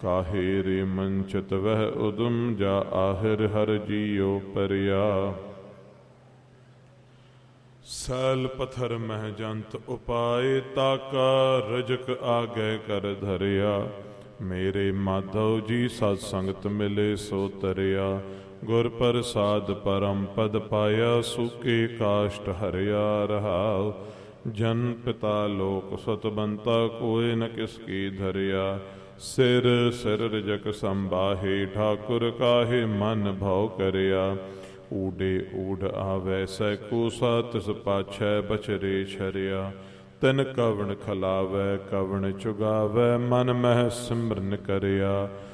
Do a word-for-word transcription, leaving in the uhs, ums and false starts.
ਕਾਹੇ ਰੇ ਮੰਚਤ ਵਹਿ ਉਦਮ ਜਾ ਆਹਿਰ ਹਰ ਜੀਉ ਪਰਿਆ। ਸੈਲ ਪਥਰ ਮਹਿ ਜੰਤ ਉਪਾਏ ਤਾਕਾ ਰਜਕ ਆਗੇ ਕਰ ਧਰਿਆ। ਮੇਰੇ ਮਾਧਵ ਜੀ ਸਤ ਸੰਗਤ ਮਿਲੇ ਸੋ ਤਰਿਆ। ਗੁਰ ਪ੍ਰਸਾਦ ਪਰਮ ਪਦ ਪਾਇਆ ਸੁਕੇ ਕਾਸ਼ਟ ਹਰਿਆ ਰਹਾਉ। ਜਨ ਪਿਤਾ ਲੋਕ ਸਤਬੰਤਾ ਕੋਇ ਨ ਕਿਸ ਕੀ ਧਰਿਆ। ਸਿਰ ਸਿਰ ਰਜਕ ਸੰਬਾਹੇ ਠਾਕੁਰ ਕਾਹੇ ਮਨ ਭਉ ਕਰਿਆ। ਊਡੇ ਊਡ ਆਵੈ ਸੈ ਕੂਸਾ ਤਿਸ ਪਾਛੈ ਬਚਰੇ ਛਰਿਆ। ਤਿਨ ਕਵਣ ਖਲਾਵੈ ਕਵਣ ਚੁਗਾਵੈ ਮਨ ਮਹਿ ਸਿਮਰਨ ਕਰਿਆ।